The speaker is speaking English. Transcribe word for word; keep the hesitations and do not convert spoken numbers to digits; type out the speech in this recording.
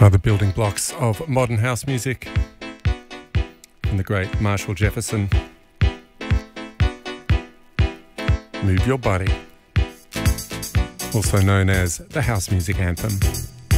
One of the building blocks of modern house music from the great Marshall Jefferson. Move Your Body, also known as the house music anthem.